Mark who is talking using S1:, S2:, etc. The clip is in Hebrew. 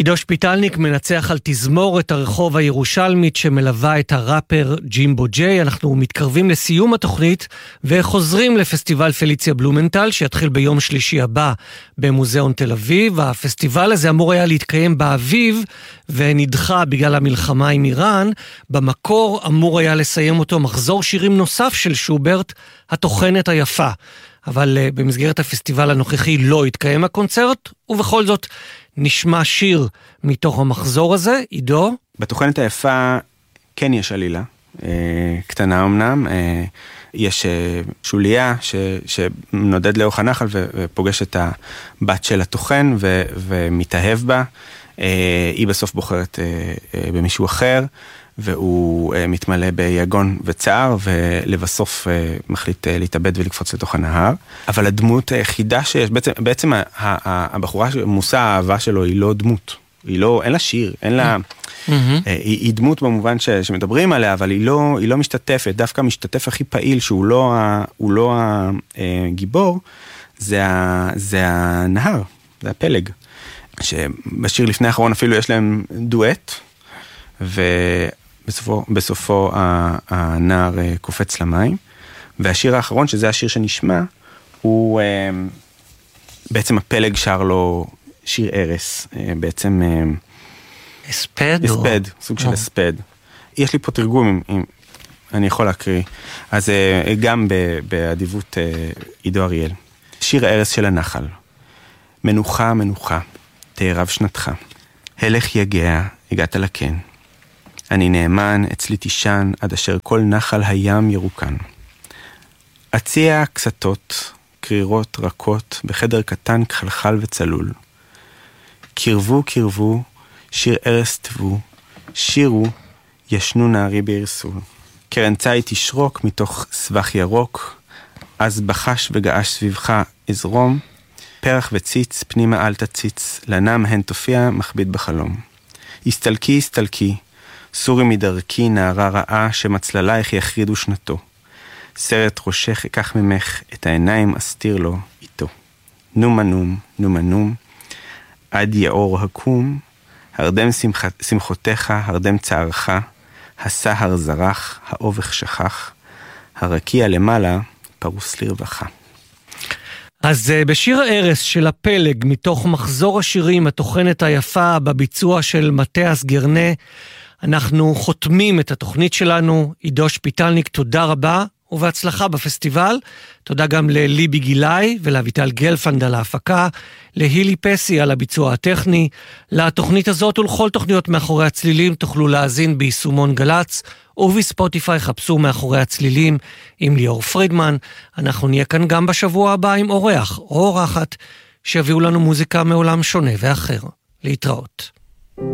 S1: עידו שפיטלניק מנצח על תזמורת הרחוב הירושלמית שמלווה את הראפר ג'ימבו ג'יי. אנחנו מתקרבים לסיום התוכנית וחוזרים לפסטיבל פליציה בלומנטל שיתחיל ביום שלישי הבא במוזיאון תל אביב. הפסטיבל הזה אמור היה להתקיים באביב ונדחה בגלל המלחמה עם איראן. במקור אמור היה לסיים אותו מחזור שירים נוסף של שוברט, התוכנת היפה. אבל במסגרת הפסטיבל הנוכחי לא התקיים הקונצרט, ובכל זאת נשמע שיר מתוך המחזור הזה. עידו?
S2: בתוכנת היפה כן יש עלילה, קטנה אמנם, יש שוליה שנודד לאורך הנחל ופוגש את הבת של התוכן ומתאהב בה, היא בסוף בוחרת במישהו אחר, והוא מתמלא ביגון וצער, ולבסוף מחליט להתאבד ולקפוץ לתוך הנהר. אבל הדמות היחידה שיש, בעצם הבחורה מושא האהבה שלו היא לא דמות. אין לה שיר, אין לה... היא דמות במובן שמדברים עליה, אבל היא לא משתתפת. דווקא המשתתף הכי פעיל, שהוא לא הגיבור, זה הנהר, זה הפלג. שבשיר לפני האחרון אפילו יש להם דואט, ובסופו הנער קופץ למים, והשיר האחרון, שזה השיר שנשמע, הוא בעצם הפלג שר לו שיר ערס, בעצם...
S1: הספד?
S2: הספד, סוג של הספד. יש לי פה תרגום, אם אני יכול להקריא. אז גם באדיבות עידו אריאל. שיר ערס של הנחל. מנוחה, מנוחה, תערב שנתך. הלך יגע, הגעת לקן. אני נאמן, אצלי תישן, עד אשר כל נחל הים ירוקן. אציע קסתות, קרירות, רכות, בחדר קטן כחלחל וצלול. קרבו, קרבו, שיר ערס תבו, שירו, ישנו נערי בירסול. קרן צי תשרוק מתוך סבך ירוק, אז בחש וגעש סביבך אזרום, פרח וציץ, פנימה אל תציץ, לנם הן תופיע, מכביד בחלום. הסתלקי, הסתלקי, סורי מדרכי, נערה רעה, שמצללייך יחרידו שנתו. סרט ראשך אקח ממך, את העיניים אסתיר לו איתו. נום הנום, נום הנום, עד יאור הקום, הרדם שמחותיך, הרדם צערך, הסהר זרח, האובך שכח, הרקיע למעלה, פרוס לרווחה.
S1: אז בשיר הערס של הפלג, מתוך מחזור השירים, התוכנת היפה בביצוע של מתיאס גרנה, אנחנו חותמים את התוכנית שלנו. עידו שפיטלניק, תודה רבה ובהצלחה בפסטיבל. תודה גם לליבי גילאי ולאביטל גלפנד על ההפקה, להילי פסי על הביצוע הטכני. לתוכנית הזאת ולכל תוכניות מאחורי הצלילים תוכלו להאזין ביישומון גלץ, ובספוטיפיי חפשו מאחורי הצלילים עם ליאור פרידמן. אנחנו נהיה כאן גם בשבוע הבא עם אורח או אורחת שיביאו לנו מוזיקה מעולם שונה ואחר. להתראות.